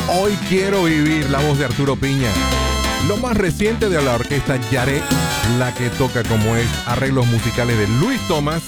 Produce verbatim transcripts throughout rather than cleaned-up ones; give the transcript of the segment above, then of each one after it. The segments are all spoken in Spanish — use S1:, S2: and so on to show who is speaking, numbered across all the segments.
S1: Hoy quiero vivir, la voz de Arturo Piña. Lo más reciente de la orquesta Yaré, la que toca como es arreglos musicales de Luis Tomás.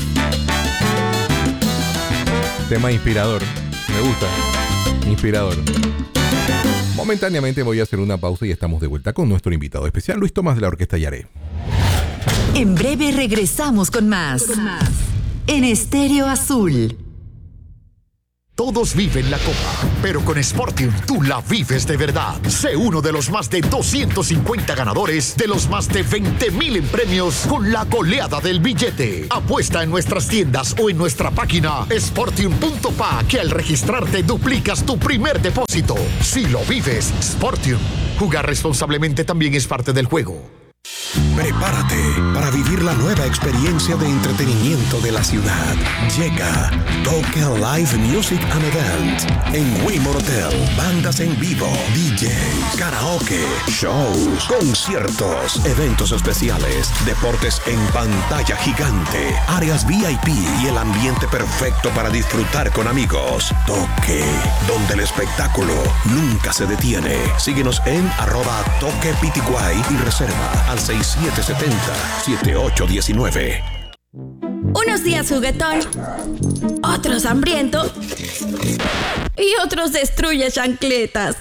S1: Tema inspirador, me gusta, inspirador. Momentáneamente voy a hacer una pausa y estamos de vuelta con nuestro invitado especial, Luis Tomás de la orquesta Yaré.
S2: En breve regresamos con más, con más. En Estéreo Azul.
S3: Todos viven la Copa, pero con Sportium tú la vives de verdad. Sé uno de los más de doscientos cincuenta ganadores de los más de veinte mil en premios con la goleada del billete. Apuesta en nuestras tiendas o en nuestra página sportium punto pa, que al registrarte duplicas tu primer depósito. Si lo vives, Sportium. Jugar responsablemente también es parte del juego.
S4: Prepárate para vivir la nueva experiencia de entretenimiento de la ciudad. Llega Toque Live Music and Event en Wimor Hotel. Bandas en vivo, D Js, karaoke, shows, conciertos, eventos especiales, deportes en pantalla gigante, áreas V I P y el ambiente perfecto para disfrutar con amigos. Toque, donde el espectáculo nunca se detiene. Síguenos en arroba Toque Pitiguay y reserva al seis siete siete cero, siete ocho uno nueve.
S5: Unos días juguetón, otros hambriento y otros destruye chancletas.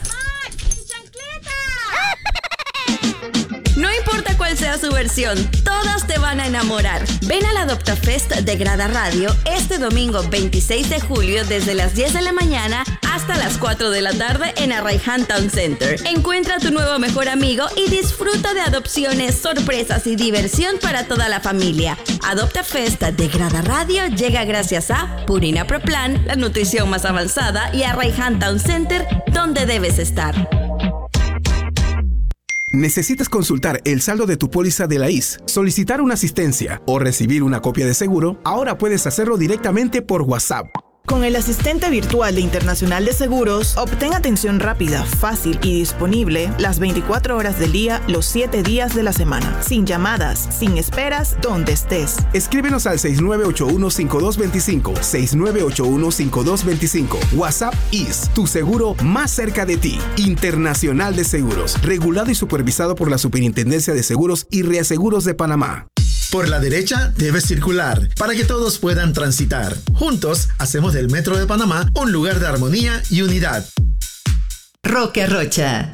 S5: No importa cuál sea su versión, todas te van a enamorar. Ven al Adopta Fest de Grada Radio este domingo veintiséis de julio desde las diez de la mañana hasta las cuatro de la tarde en Arraiján Town Center. Encuentra a tu nuevo mejor amigo y disfruta de adopciones, sorpresas y diversión para toda la familia. Adopta Fest de Grada Radio llega gracias a Purina Pro Plan, la nutrición más avanzada, y Arraiján Town Center, donde debes estar.
S6: ¿Necesitas consultar el saldo de tu póliza de la I S, solicitar una asistencia o recibir una copia de seguro? Ahora puedes hacerlo directamente por WhatsApp.
S7: Con el asistente virtual de Internacional de Seguros, obtén atención rápida, fácil y disponible las veinticuatro horas del día, los siete días de la semana. Sin llamadas, sin esperas, donde estés.
S6: Escríbenos al seis nueve ocho uno, cinco dos dos cinco, seis nueve ocho uno, cinco dos dos cinco. WhatsApp I S, tu seguro más cerca de ti. Internacional de Seguros, regulado y supervisado por la Superintendencia de Seguros y Reaseguros de Panamá.
S8: Por la derecha debes circular para que todos puedan transitar. Juntos hacemos del Metro de Panamá un lugar de armonía y unidad.
S2: Roque Rocha.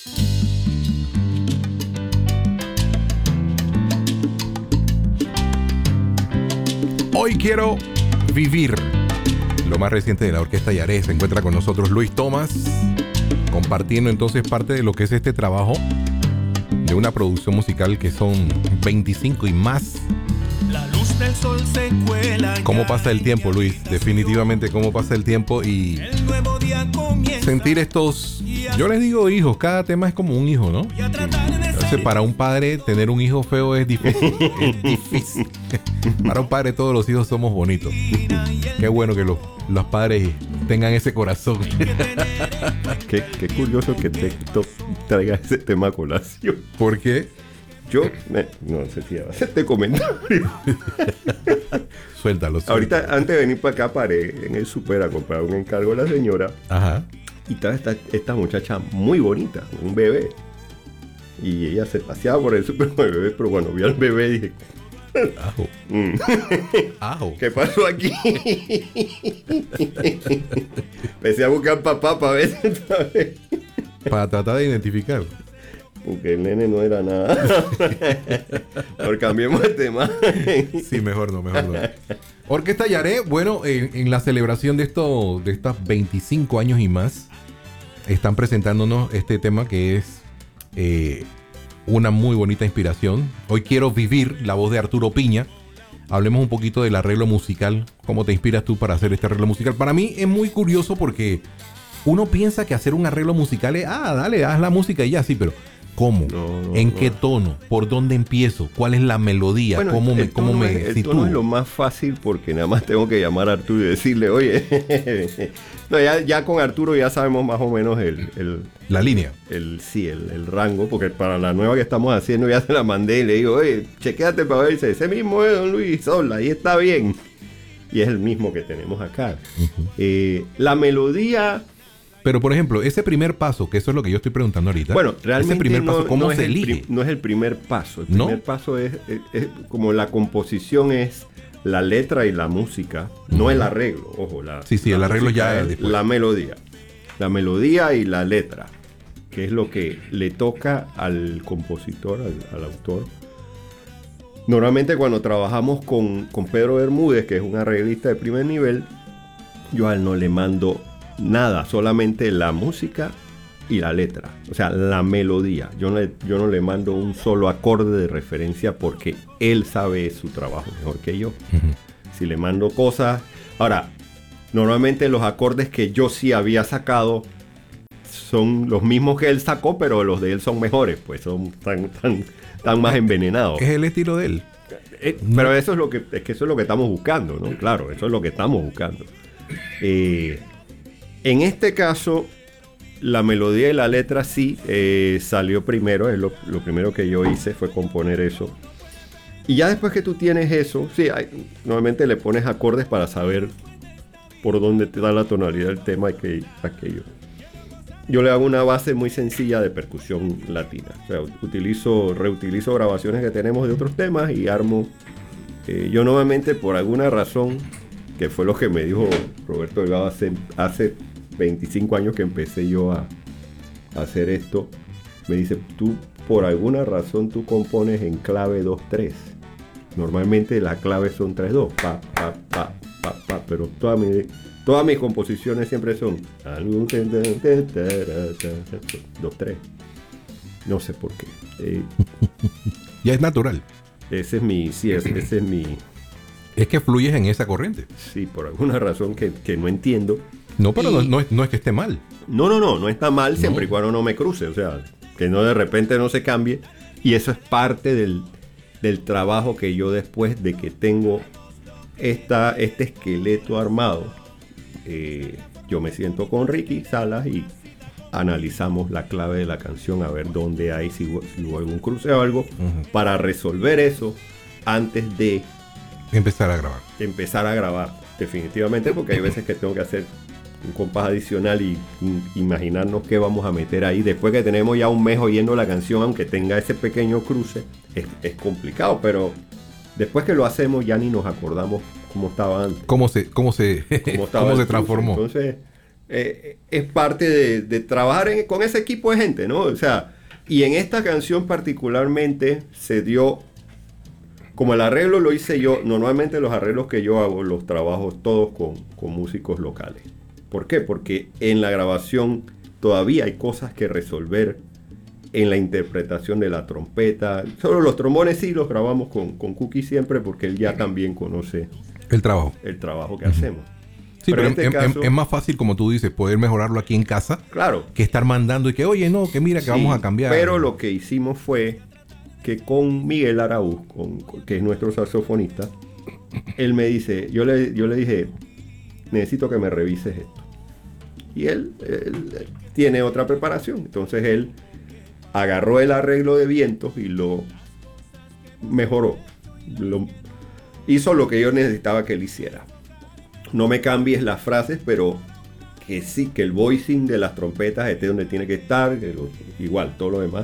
S1: Hoy quiero vivir. Lo más reciente de la orquesta Yaré. Se encuentra con nosotros Luis Tomás, compartiendo entonces parte de lo que es este trabajo de una producción musical que son veinticinco y más.
S9: La luz del sol se cuela.
S1: ¿Cómo pasa el tiempo, Luis? Definitivamente cómo pasa el tiempo y sentir estos, yo les digo hijos, cada tema es como un hijo, ¿no? Entonces, para un padre tener un hijo feo es difícil, es difícil. Para un padre todos los hijos somos bonitos. Qué bueno que los, los padres tengan ese corazón.
S10: Qué, qué curioso que te to, traiga ese tema a colación.
S1: ¿Por qué?
S10: Yo me, no sé si hacer este comentario.
S1: Suéltalo, suéltalo.
S10: Ahorita, antes de venir para acá, paré en el súper a comprar un encargo de la señora.
S1: Ajá.
S10: Y estaba esta, esta muchacha muy bonita, un bebé. Y ella se paseaba por el súper con el bebé, pero cuando vi al bebé dije...
S1: Ajo.
S10: Mm.
S1: Ajo.
S10: ¿Qué pasó aquí? Empecé a buscar papá para ver.
S1: Para tratar de identificar.
S10: Porque el nene no era nada. Pero cambiemos el tema.
S1: Sí, mejor no, mejor no. Orquesta Yaré, bueno, en, en la celebración de esto, de estos veinticinco años y más, están presentándonos este tema que es eh, una muy bonita inspiración. Hoy quiero vivir, la voz de Arturo Piña. Hablemos un poquito del arreglo musical. ¿Cómo te inspiras tú para hacer este arreglo musical? Para mí es muy curioso porque uno piensa que hacer un arreglo musical es, ah, dale, haz la música y ya, sí, pero ¿cómo? No, no, ¿En no. qué tono? ¿Por dónde empiezo? ¿Cuál es la melodía?
S10: Bueno,
S1: ¿Cómo me, cómo me
S10: es, el
S1: sitúo?
S10: tono es lo más fácil porque nada más tengo que llamar a Arturo y decirle, oye, no, ya, ya con Arturo ya sabemos más o menos el... el
S1: la línea.
S10: El, sí, el, el rango, porque para la nueva que estamos haciendo ya se la mandé y le digo, oye, chequéate para ver, dice, ese mismo es Don Luis Sol, ahí está bien. Y es el mismo que tenemos acá. Uh-huh. Eh, la melodía...
S1: Pero, por ejemplo, ese primer paso, que eso es lo que yo estoy preguntando ahorita.
S10: Bueno, realmente
S1: ese primer
S10: no,
S1: paso, ¿cómo
S10: no
S1: se
S10: es el
S1: elige?
S10: pri- no es el primer paso. El
S1: ¿No?
S10: primer paso es, es- es como la composición es la letra y la música, no el arreglo. Ojo, la,
S1: Sí, sí,
S10: la
S1: el arreglo
S10: música
S1: ya es después.
S10: la melodía. La melodía y la letra, que es lo que le toca al compositor, al, al autor. Normalmente cuando trabajamos con, con Pedro Bermúdez, que es un arreglista de primer nivel, yo a él no le mando nada, solamente la música y la letra, o sea, la melodía. Yo no, le, yo no le mando un solo acorde de referencia porque él sabe su trabajo mejor que yo.
S1: Ujú.
S10: Si le mando cosas... Ahora, normalmente los acordes que yo sí había sacado son los mismos que él sacó, pero los de él son mejores, pues son tan, tan, tan más envenenados.
S1: Es el estilo de él.
S10: Eh, pero eso es lo que es que eso es lo que estamos buscando, ¿no? Claro, eso es lo que estamos buscando. Eh, en este caso, la melodía y la letra sí eh, salió primero. Es lo, lo primero que yo hice fue componer eso. Y ya después que tú tienes eso, sí, hay, normalmente le pones acordes para saber por dónde te da la tonalidad del tema y que aquello. Yo le hago una base muy sencilla de percusión latina. O sea, utilizo, reutilizo grabaciones que tenemos de otros temas y armo. Eh, yo normalmente, por alguna razón, que fue lo que me dijo Roberto Delgado hace, hace veinticinco años que empecé yo a, a hacer esto, me dice, tú, por alguna razón, tú compones en clave dos tres. Normalmente las claves son tres dos, pa, pa, pa, pa, pa, pero toda mi... Todas mis composiciones siempre son dos tres. No sé por qué. Eh,
S1: Ya es natural.
S10: ese es mi... Sí, ese, ese es mi...
S1: Es que fluyes en esa corriente.
S10: Sí, por alguna razón que, que no entiendo.
S1: No, pero
S10: Y-
S1: no, no es, no es que esté mal.
S10: No, no, no. No está mal siempre
S1: No.
S10: y cuando no me cruce. O sea, que no de repente no se cambie. Y eso es parte del, del trabajo que yo después de que tengo esta, este esqueleto armado, Eh, yo me siento con Ricky Salas y analizamos la clave de la canción a ver dónde hay, si hubo, si hubo algún cruce o algo,
S1: Ujú.
S10: para resolver eso antes de
S1: Empezar a grabar.
S10: empezar a grabar, definitivamente, porque hay veces que tengo que hacer un compás adicional y, y imaginarnos qué vamos a meter ahí. Después que tenemos ya un mes oyendo la canción, aunque tenga ese pequeño cruce, es, es complicado, pero después que lo hacemos ya ni nos acordamos cómo estaba antes.
S1: ¿Cómo se, cómo se,
S10: Cómo estaba
S1: cómo
S10: el
S1: se
S10: cruce.
S1: transformó?
S10: Entonces, eh, es parte de, de trabajar en- con ese equipo de gente, ¿no? O sea, y en esta canción particularmente se dio, como el arreglo lo hice yo, normalmente los arreglos que yo hago los trabajo todos con, con músicos locales. ¿Por qué? Porque en la grabación todavía hay cosas que resolver en la interpretación de la trompeta. Solo los trombones sí los grabamos con, con Cookie siempre porque él ya también conoce
S1: El trabajo.
S10: el trabajo que hacemos.
S1: Sí,
S10: Pero
S1: pero,
S10: en este
S1: es, es-
S10: caso-
S1: es más fácil, como tú dices, poder mejorarlo aquí en casa
S10: Claro.
S1: que estar mandando y que, oye, no, que mira, que
S10: Sí,
S1: vamos a cambiar.
S10: Pero lo que hicimos fue que con Miguel Araúz, con- con- que es nuestro saxofonista, él me dice, yo le, yo le dije, necesito que me revises esto. Y él, él, él tiene otra preparación. Entonces él agarró el arreglo de vientos y lo mejoró. Lo, hizo lo que yo necesitaba que él hiciera. No me cambies las frases, pero que sí, que el voicing de las trompetas esté donde tiene que estar, que lo- igual, todo lo demás.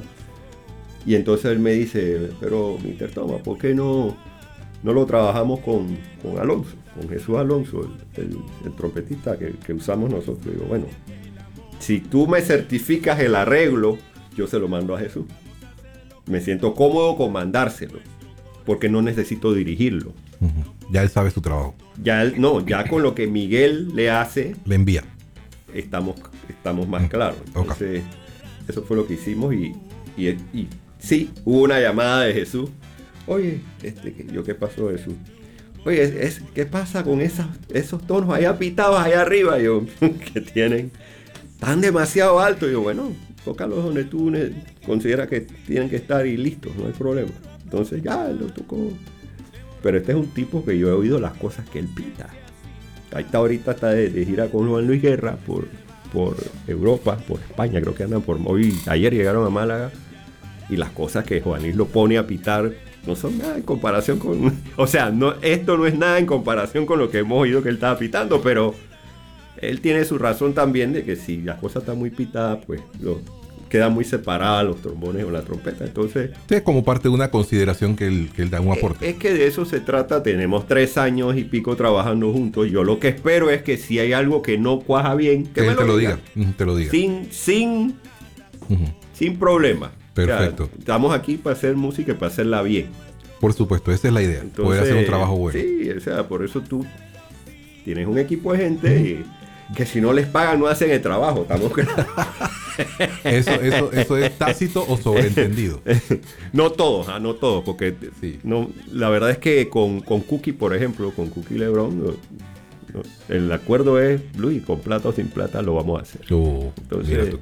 S10: Y entonces él me dice, pero mister Thomas, ¿por qué no, no lo trabajamos con, con Alonso, con Jesús Alonso, el, el- el trompetista que, que usamos nosotros? Y digo, bueno, si tú me certificas el arreglo, yo se lo mando a Jesús. Me siento cómodo con mandárselo, porque no necesito dirigirlo.
S1: Ujú. Ya él sabe su trabajo.
S10: Ya él- no, ya con lo que Miguel le hace,
S1: Le envía.
S10: estamos, estamos más claros. Entonces, eso fue lo que hicimos y, y, y sí, hubo una llamada de Jesús. Oye, este, ¿qué- yo qué pasó, Jesús? Oye, es, es- ¿qué pasa con esas, esos tonos allá pitados allá arriba? Yo, que tienen, están demasiado altos. Yo, bueno, tócalos donde tú ne- consideras que tienen que estar y listos, no hay problema. Entonces ya lo tocó. Pero este es un tipo que yo he oído las cosas que él pita. Ahí está ahorita, está de, de gira con Juan Luis Guerra por, por Europa, por España, creo que andan por... Hoy, ayer llegaron a Málaga y las cosas que Juan Luis lo pone a pitar no son nada en comparación con... O sea, no, esto no es nada en comparación con lo que hemos oído que él estaba pitando, pero él tiene su razón también de que si la cosa está muy pitada, pues lo, quedan muy separadas los trombones o la trompeta. Entonces,
S1: es como parte de una consideración que él, que él da un aporte.
S10: Es, es que de eso se trata. Tenemos tres años y pico trabajando juntos. Yo lo que espero es que si hay algo que no cuaja bien, que,
S1: que
S10: me
S1: él te
S10: lo
S1: lo
S10: diga.
S1: diga. Te lo diga.
S10: Sin, sin,
S1: uh-huh.
S10: sin problema.
S1: Perfecto.
S10: O sea, estamos aquí para hacer música y para hacerla bien.
S1: Por supuesto, esa es la idea.
S10: Entonces,
S1: poder hacer un trabajo bueno.
S10: Sí, o sea, por eso tú tienes un equipo de gente y que si no les pagan no hacen el trabajo. Estamos
S1: eso, eso, eso es tácito o sobreentendido.
S10: No todos, ¿eh? no todos, porque
S1: sí.
S10: no, la verdad es que con, con Cookie, por ejemplo, con Cookie Lebron, no, no, el acuerdo es, Luis, con plata o sin plata lo vamos a hacer.
S1: Oh,
S10: Entonces,